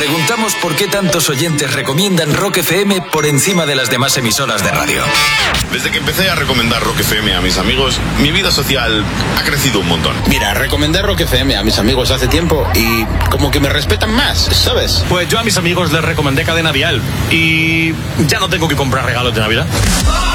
preguntamos por qué tantos oyentes recomiendan Rock FM por encima de las demás emisoras de radio. Desde que empecé a recomendar Rock FM a mis amigos, mi vida social ha crecido un montón. Mira, recomendé Rock FM a mis amigos hace tiempo y como que me respetan más, ¿sabes? Pues yo a mis amigos les recomendé Cadena Dial y ya no tengo que comprar regalos de Navidad.